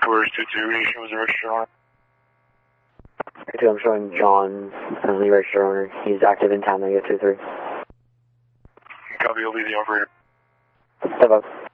Tours 22, Nation was the registered owner. I'm showing John, the registered owner. He's active in town, I guess, 2-3. Copy, I'll be the operator. Step up.